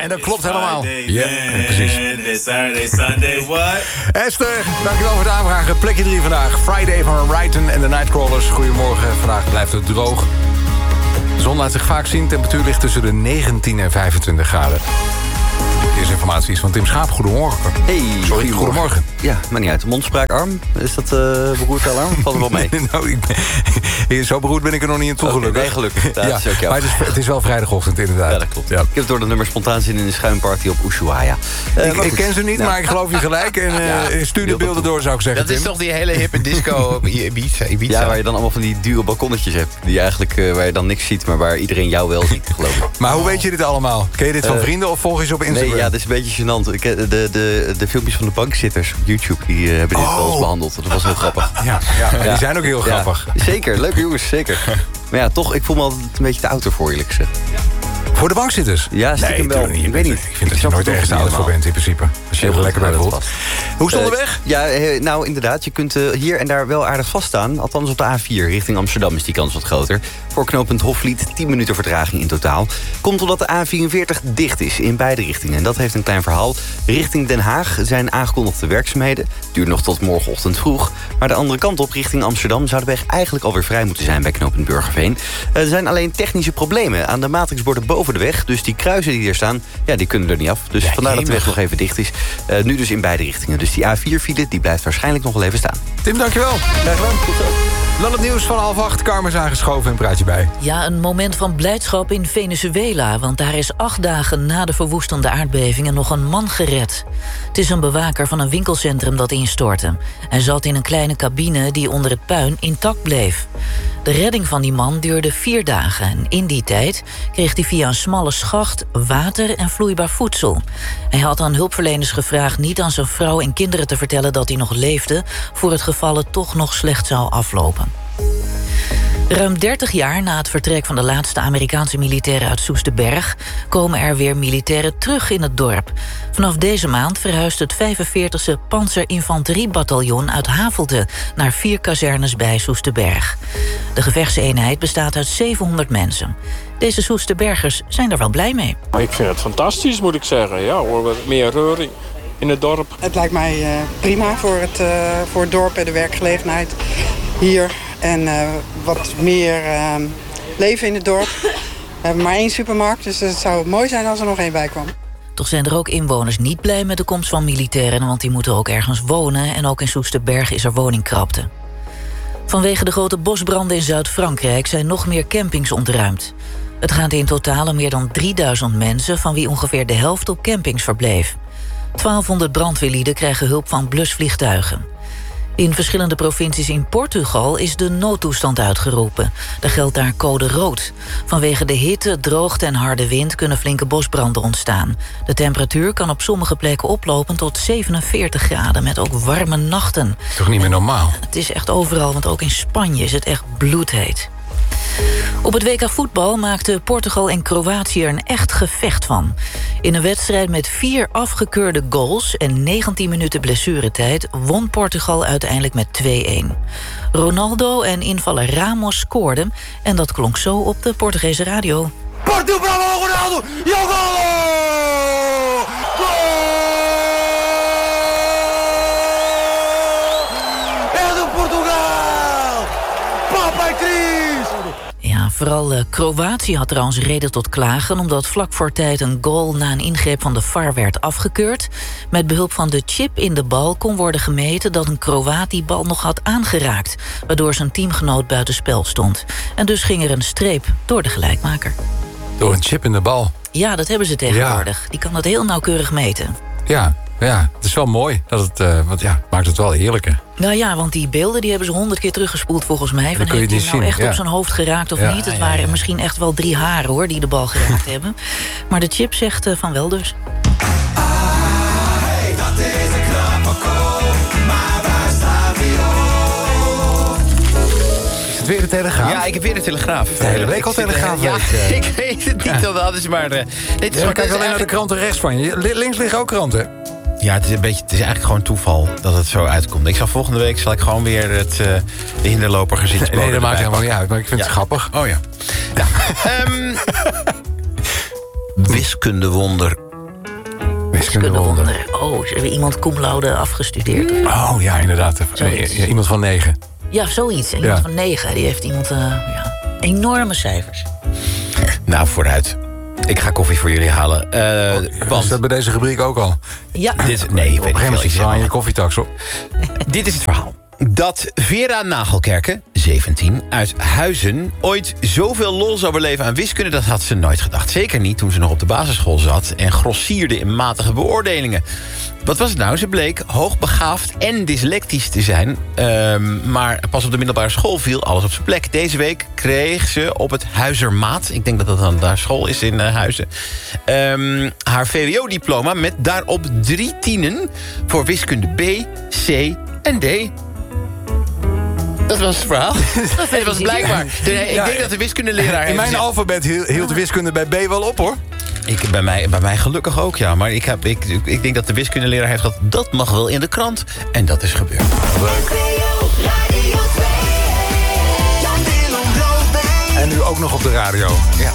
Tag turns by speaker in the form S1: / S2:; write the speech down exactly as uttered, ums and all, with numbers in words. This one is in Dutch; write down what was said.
S1: en dat klopt helemaal. Ja, precies.
S2: Saturday, Sunday, what?
S1: Esther, dankjewel voor het aanvragen. Plekje drie vandaag. Friday van Brighton en de Nightcrawlers. Goedemorgen, vandaag blijft het droog. De zon laat zich vaak zien. Temperatuur ligt tussen de negentien en vijfentwintig graden. Eerste informatie is van Tim Schaap. Goedemorgen.
S3: Hey,
S1: Sorry, goedemorgen.
S3: Ja, maar niet uit. Mondspraakarm. Is dat uh, beroerd alarm? Valt er wel mee?
S1: nou, ik ben, zo beroerd ben ik er nog niet in toe, gelukkig.
S3: Okay, nee, gelukkig. Dat
S1: ja,
S3: is ook
S1: maar het is, het is wel vrijdagochtend, inderdaad.
S3: Ja, dat klopt.
S1: Ja.
S3: Ik heb door dat nummer spontaan zin in een schuimparty op Ushuaia. Uh,
S1: ik, ik ken ze niet,
S3: nou.
S1: maar ik geloof je gelijk. En uh, ja, stuur de beelden door, zou ik zeggen,
S4: Dat is
S1: Tim.
S4: toch die hele hippe disco op Ibiza, Ibiza?
S3: Ja, waar je dan allemaal van die dure balkonnetjes hebt. Die eigenlijk, uh, waar je dan niks ziet, maar waar iedereen jou wel ziet, geloof ik.
S1: Maar hoe weet je dit allemaal? Ken je dit van uh, vrienden of volg je ze op Instagram?
S3: Nee, ja, dat is een beetje gênant. Ik, de, de, de filmpjes van de bankzitters op YouTube, die uh, hebben dit
S1: oh.
S3: wel eens behandeld. Dat was heel grappig.
S1: Ja, ja, ja. Die zijn ook heel grappig.
S3: Ja, zeker, leuke jongens, zeker. Maar ja, toch, ik voel me altijd een beetje te oud ervoor, eerlijk gezegd.
S1: Voor de bankzitters?
S3: Ja, stiekem
S1: nee,
S3: wel.
S1: Niet.
S3: Ik weet niet.
S1: Ik vind
S3: ik
S1: dat je nooit ergens te oud voor bent, in principe. Als je er lekker bij voelt. Hoe is het onderweg?
S3: Uh, ja, nou inderdaad. Je kunt uh, hier en daar wel aardig vaststaan. Althans op de A vier richting Amsterdam is die kans wat groter. Voor knooppunt Hofvliet tien minuten vertraging in totaal. Komt omdat de A vierenveertig dicht is in beide richtingen. En dat heeft een klein verhaal. Richting Den Haag zijn aangekondigde werkzaamheden. Duurt nog tot morgenochtend vroeg. Maar de andere kant op, richting Amsterdam, zou de weg eigenlijk alweer vrij moeten zijn bij knooppunt Burgerveen. Uh, er zijn alleen technische problemen aan de matrixborden boven de weg. Dus die kruisen die er staan, ja, die kunnen er niet af. Dus ja, vandaar dat de weg nog even dicht is. Uh, nu dus in beide richtingen. Dus die A vier-file die blijft waarschijnlijk nog wel even staan.
S1: Tim, dankjewel.
S3: Graag gedaan. Goed zo.
S1: Dan het nieuws van half acht. Carmen is aangeschoven en praat je bij.
S5: Ja, een moment van blijdschap in Venezuela. Want daar is acht dagen na de verwoestende aardbevingen nog een man gered. Het is een bewaker van een winkelcentrum dat instortte. Hij zat in een kleine cabine die onder het puin intact bleef. De redding van die man duurde vier dagen. En in die tijd kreeg hij via een smalle schacht water en vloeibaar voedsel. Hij had aan hulpverleners gevraagd niet aan zijn vrouw en kinderen te vertellen dat hij nog leefde, voor het geval het toch nog slecht zou aflopen. Ruim dertig jaar na het vertrek van de laatste Amerikaanse militairen uit Soesterberg komen er weer militairen terug in het dorp. Vanaf deze maand verhuist het vijfenveertigste Panzerinfanteriebataljon uit Havelte naar vier kazernes bij Soesterberg. De gevechtseenheid bestaat uit zevenhonderd mensen. Deze Soesterbergers zijn er wel blij mee.
S6: Ik vind het fantastisch, moet ik zeggen. Ja, hoor, wat meer reuring in het dorp.
S7: Het lijkt mij uh, prima voor het, uh, voor het dorp en de werkgelegenheid hier. En uh, wat meer uh, leven in het dorp. We hebben maar één supermarkt, dus het zou mooi zijn als er nog één bij kwam.
S5: Toch zijn er ook inwoners niet blij met de komst van militairen, want die moeten ook ergens wonen. En ook in Soesterberg is er woningkrapte. Vanwege de grote bosbranden in Zuid-Frankrijk zijn nog meer campings ontruimd. Het gaat in totaal om meer dan drieduizend mensen, van wie ongeveer de helft op campings verbleef. twaalfhonderd brandweerlieden krijgen hulp van blusvliegtuigen. In verschillende provincies in Portugal is de noodtoestand uitgeroepen. Er geldt daar code rood. Vanwege de hitte, droogte en harde wind kunnen flinke bosbranden ontstaan. De temperatuur kan op sommige plekken oplopen tot zevenenveertig graden... met ook warme nachten.
S1: Toch niet meer normaal?
S5: Het is echt overal, want ook in Spanje is het echt bloedheet. Op het W K voetbal maakten Portugal en Kroatië er een echt gevecht van. In een wedstrijd met vier afgekeurde goals en negentien minuten blessuretijd won Portugal uiteindelijk met twee-een. Ronaldo en invaller Ramos scoorden en dat klonk zo op de Portugese radio.
S8: Porto, bravo Ronaldo! E o golo! Gol! É do Portugal! Papai Cris!
S5: Ja, vooral uh, Kroatië had trouwens reden tot klagen, omdat vlak voor tijd een goal na een ingreep van de V A R werd afgekeurd. Met behulp van de chip in de bal kon worden gemeten dat een Kroaat die bal nog had aangeraakt, waardoor zijn teamgenoot buitenspel stond. En dus ging er een streep door de gelijkmaker.
S1: Door een chip in de bal?
S5: Ja, dat hebben ze tegenwoordig. Ja. Die kan dat heel nauwkeurig meten.
S1: Ja, ja, het is wel mooi. Dat het, uh, want ja, maakt het wel heerlijker.
S5: Nou ja, want die beelden die hebben ze honderd keer teruggespoeld volgens mij.
S1: Dan kun je
S5: heeft hij
S1: niet
S5: nou
S1: zien.
S5: echt
S1: Ja.
S5: op zijn hoofd geraakt of
S1: ja.
S5: niet? Het
S1: ja,
S5: waren
S1: ja, ja.
S5: misschien echt wel drie haren hoor, die de bal geraakt hebben. Maar de chip zegt uh, van wel dus.
S8: Ai, dat is een knappe kool, maar waar staat hij op?
S1: Is het weer de Telegraaf?
S4: Ja, ik heb weer de Telegraaf.
S1: De hele week al Telegraaf.
S4: Ja,
S1: week, uh.
S4: ik weet het niet wel, dat is maar... Uh, dit is
S1: Ja,
S4: maar
S1: kijk alleen naar de kranten rechts van je. Links liggen ook kranten.
S4: Ja, het is, een beetje, het is eigenlijk gewoon toeval dat het zo uitkomt. Ik zal volgende week zal ik gewoon weer het, uh, de hinderloper gezinsbode
S1: Nee, dat maakt
S4: erbij
S1: helemaal niet uit, maar ik vind
S4: ja.
S1: het grappig.
S4: Oh ja. ja. um,
S9: Wiskundewonder
S5: Wiskundewonder. Oh, ze hebben iemand cum laude afgestudeerd.
S1: Oh ja, inderdaad.
S5: Zoiets.
S1: Ja, iemand van negen.
S5: Ja, zoiets. Iemand
S1: Ja.
S5: van negen. Die heeft iemand... Uh, ja, enorme cijfers.
S4: Nou, vooruit. Ik ga koffie voor jullie halen. Uh,
S1: Was dat bij deze rubriek ook al?
S5: Ja.
S4: dit, nee,
S1: Op
S4: weet
S1: een
S4: ik
S1: gegeven
S4: veel.
S1: moment
S4: Ik
S1: zit
S4: zeg
S1: je aan
S4: maar.
S1: je koffietax op.
S4: Dit is het verhaal. Dat Vera Nagelkerke, zeventien, uit Huizen... ooit zoveel lol zou beleven aan wiskunde, dat had ze nooit gedacht. Zeker niet toen ze nog op de basisschool zat... en grossierde in matige beoordelingen. Wat was het nou? Ze bleek hoogbegaafd en dyslectisch te zijn. Um, maar pas op de middelbare school viel alles op zijn plek. Deze week kreeg ze op het Huizermaat... ik denk dat dat dan daar school is in uh, Huizen... Um, haar V W O-diploma met daarop drie tienen... voor wiskunde B, C en D... Dat was het verhaal. Het was blijkbaar. Ik
S1: Ja,
S4: denk dat de wiskundeleraar...
S1: In mijn
S4: heeft-
S1: alfabet hield hield de wiskunde bij B wel op, hoor.
S4: Ik, bij, mij, bij mij gelukkig ook, ja. Maar ik, heb, ik, ik denk dat de wiskundeleraar heeft gehad... dat mag wel in de krant. En dat is gebeurd.
S1: En nu ook nog op de radio. Ja.